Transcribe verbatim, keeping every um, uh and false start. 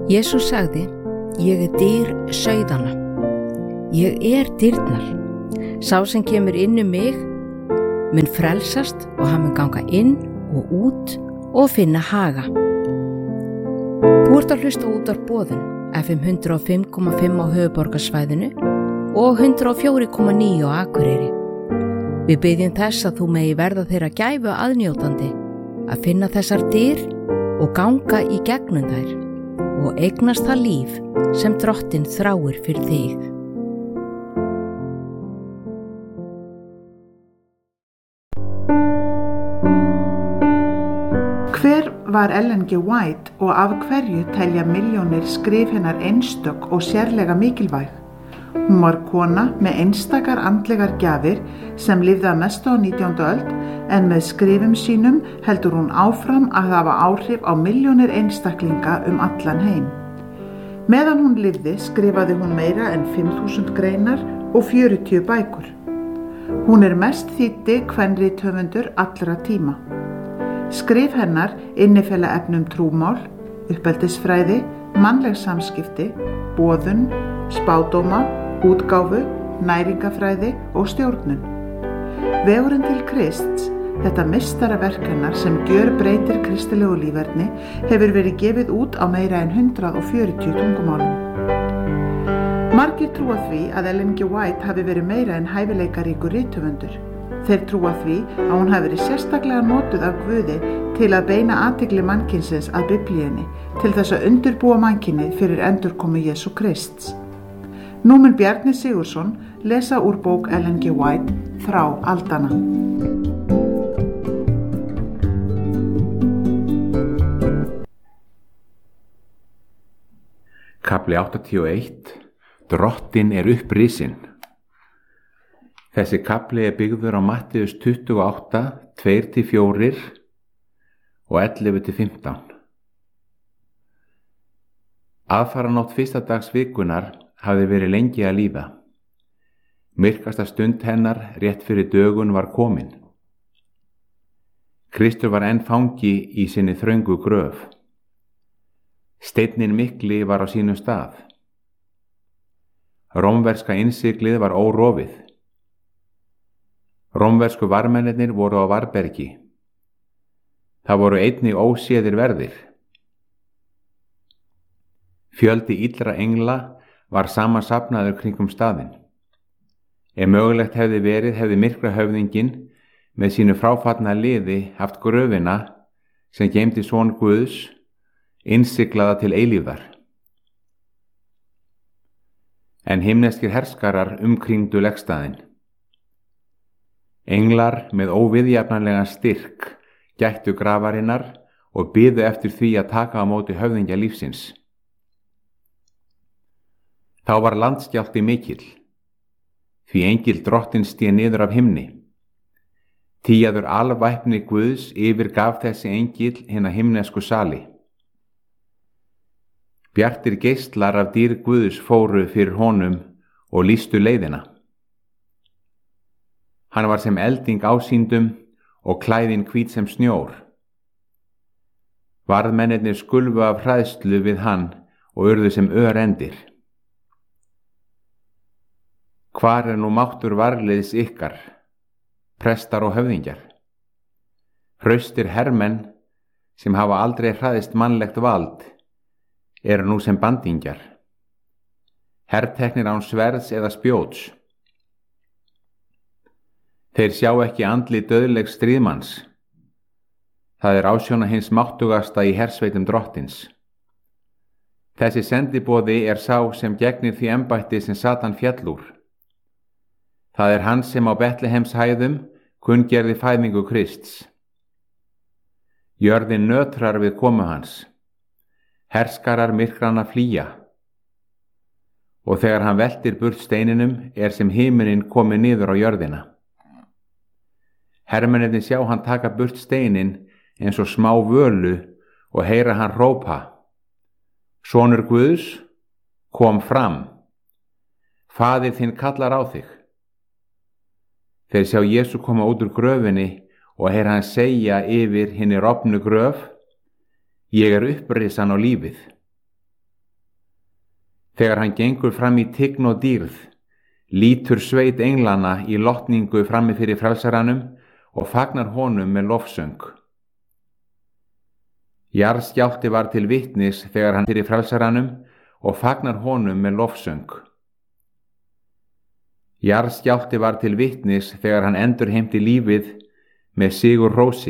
Jesús sagði, ég er dyr sauðanna. Ég er dyrnar. Sá sem kemur inn um mig mun frelsast og hann mun ganga inn og út og finna haga. Þú ert að hlusta út á boðun F M hundrað og fimm komma fimm á höfuðborgarsvæðinu og hundrað og fjögur komma níu á Akureyri. Við biðjum þess að þú megi verða þeirra gæfu aðnjótandi að finna þessar dyr og ganga í gegnum þær og eignast það líf sem Drottinn þráir fyrir þig. Hver var Ellen G. White og af hverju telja milljónir skrif hennar einstök og sérlega mikilvæg? Hún var kona með einstakar andlegar gjafir sem lifði að mestu á nítjándu öld en með skrifum sínum heldur hún áfram að hafa áhrif á milljónir einstaklinga um allan heim. Meðan hún lifði skrifaði hún meira en fimm þúsund greinar og fjörutíu bækur. Hún er mest þýddi kvenrithöfundur allra tíma. Skrif hennar innifela efnum trúmál, uppeldisfræði, mannleg samskipti, boðun, spádóma, útgáfu, næringafræði og stjórnun. Vegurinn til Krists, þetta meistaraverk hennar sem gjörbreytir kristilegu líferni, hefur verið gefið út á meira en hundrað og fjörutíu tungumálum. Margir trúa því að Ellen G. White hafi verið meira en hæfileikaríkur rithöfundur. Þeir trúa því að hún hafi verið sérstaklega notuð af Guði til að beina athygli mannkynsins að Biblíunni til þess að undirbúa mannkynið fyrir endurkomu Jesú Krists. Nú mun Bjarni Sigurðsson lesa úr bók Ellen G. White, Þrá aldanna. Kafli áttatíu og eitt. Drottinn er upprisinn. Þessi kafli er byggður á Mattheus tuttugu og átta, tvö til fjögur og ellefu til fimmtán. Aðfaranótt fyrsta dags vikunar hafði verið lengi að líða. Myrkasta stund hennar rétt fyrir dögun var komin. Kristur var enn fangi í sinni þröngu gröf. Steinninn mikli var á sínum stað. Rómverska innsiglið var órofið. Rómversku varmennirnir voru á varbergi. Það voru einnig óséðir verðir. Fjöldi illra engla var samansafnaður kringum staðinn. Ef mögulegt hefði verið hefði myrkra höfðinginn með sínu fráfallna liði haft gröfina sem geymdi son Guðs innsiglaða til eilífðar. En himneskir herskarar umkringdu legstaðinn. Englar með óviðjafnanlegan styrk gættu grafarinnar og biðu eftir því að taka á móti höfðingja lífsins. Þá var landskjálfti mikill, því engil Drottinn sté niður af himni. Tíaður alvæpni Guðs yfirgaf þessi engil hina himnesku sali. Bjartir geislar af dýr Guðs fóru fyrir honum og lýstu leiðina. Hann var sem elding ásýndum og klæðin hvít sem snjór. Varðmennirnir skulfu af hræðslu við hann og urðu sem örendir. Hvar er nú máttur varliðs ykkar, prestar og höfðingjar? Hraustir hermenn sem hafa aldrei hræðist mannlegt vald eru nú sem bandingjar. Herteknir án sverðs eða spjóts. Þeir sjá ekki andlit dauðlegs stríðmanns. Það er ásjóna hins máttugasta í hersveitum Drottins. Þessi sendiboði er sá sem gegnir því embætti sem Satan féll úr. Það er hann sem á Betlehems hæðum kunngerði fæðingu Krists. Jörðin nötrar við komu hans. Herskarar myrkrana flýja. Og þegar hann veltir burt steininum er sem himinninn komið niður á jörðina. Hermennirnir sjá hann taka burt steinin eins og smá völu og heyra hann hrópa: Sonur Guðs, kom fram. Faðir þinn kallar á þig. Þeir sjá Jesú koma út úr gröfinni og heyra hann segja yfir hinni rofnu gröf: Ég er upprisan á lífið. Þegar hann gengur fram í tign og dýrð, lítur sveit englana í lotningu frammi fyrir frelsaranum og fagnar honum með lofsöng. Jarðskjálfti var til vitnis þegar hann fyrir frelsaranum og fagnar honum með lofsöng. Jarðskjálfti var til vitnis þegar hann endurheimti lífið með sigur hrósi.